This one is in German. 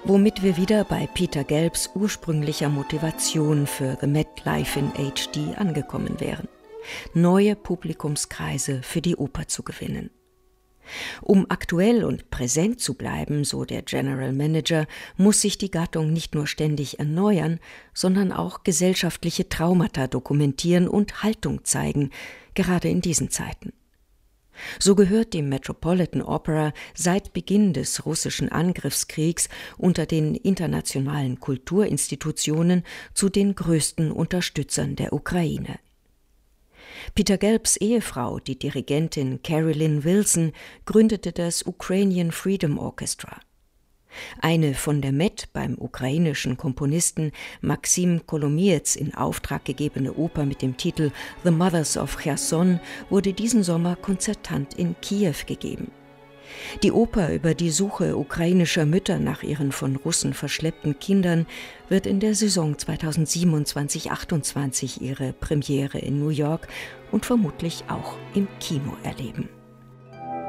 Womit wir wieder bei Peter Gelbs ursprünglicher Motivation für The Met Live in HD angekommen wären: neue Publikumskreise für die Oper zu gewinnen. Um aktuell und präsent zu bleiben, so der General Manager, muss sich die Gattung nicht nur ständig erneuern, sondern auch gesellschaftliche Traumata dokumentieren und Haltung zeigen, gerade in diesen Zeiten. So gehört die Metropolitan Opera seit Beginn des russischen Angriffskriegs unter den internationalen Kulturinstitutionen zu den größten Unterstützern der Ukraine. Peter Gelbs Ehefrau, die Dirigentin Carolyn Wilson, gründete das Ukrainian Freedom Orchestra. Eine von der Met beim ukrainischen Komponisten Maxim Kolomiez in Auftrag gegebene Oper mit dem Titel The Mothers of Cherson wurde diesen Sommer konzertant in Kiew gegeben. Die Oper über die Suche ukrainischer Mütter nach ihren von Russen verschleppten Kindern wird in der Saison 2027/28 ihre Premiere in New York und vermutlich auch im Kino erleben.